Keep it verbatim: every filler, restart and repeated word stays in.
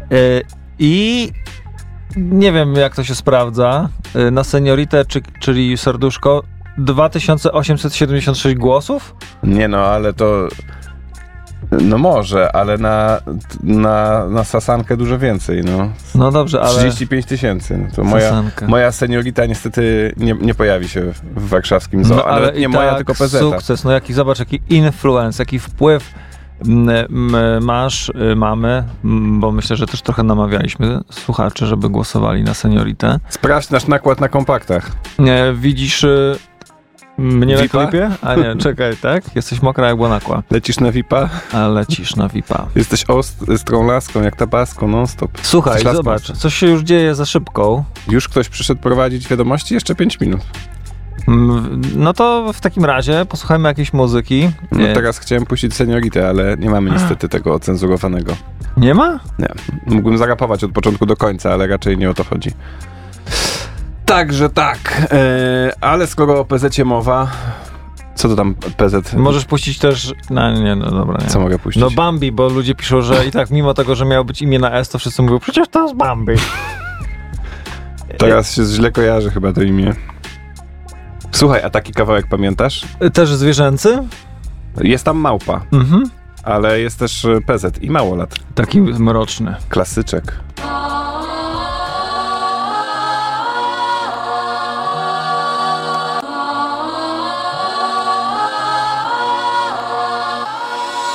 Yy, I nie wiem, jak to się sprawdza. Yy, na senioritę, czy, czyli serduszko, dwa tysiące osiemset siedemdziesiąt sześć głosów? Nie no, ale to... No może, ale na, na, na sasankę dużo więcej, no. No dobrze, ale... trzydzieści pięć tysięcy. No to moja, moja seniorita niestety nie, nie pojawi się w warszawskim zoo, no, ale nawet nie moja, tak, tylko P Z. Sukces, no jaki, zobacz, jaki influence, jaki wpływ m, m, masz, y, mamy, m, bo myślę, że też trochę namawialiśmy słuchaczy, żeby głosowali na senioritę. Sprawdź nasz nakład na kompaktach. Nie, widzisz... Y, Mnie V I P-a? na klipie? A nie, czekaj, tak? Jesteś mokra jak Bonakła. Lecisz na V I P-a? A lecisz na V I P-a. Jesteś ostrą laską, jak tabasco, non-stop. Słuchaj, Jesteś zobacz, laską. coś się już dzieje za szybką. Już ktoś przyszedł prowadzić wiadomości? Jeszcze pięć minut. Mm, No to w takim razie posłuchajmy jakiejś muzyki. No Nie. teraz chciałem puścić senioritę, ale nie mamy niestety tego ocenzurowanego. Nie ma? Nie. Mógłbym zarapować od początku do końca, ale raczej nie o to chodzi. Także tak. E, ale skoro o P Z-cie mowa... Co to tam P Z? Możesz puścić też... No nie, no dobra, nie. Co mogę puścić? No Bambi, bo ludzie piszą, że i tak mimo tego, że miało być imię na S, to wszyscy mówią, przecież to jest Bambi. Teraz się źle kojarzy chyba to imię. Słuchaj, a taki kawałek pamiętasz? Też zwierzęcy? Jest tam małpa, Mhm. ale jest też P Z i mało lat. Taki mroczny. Klasyczek.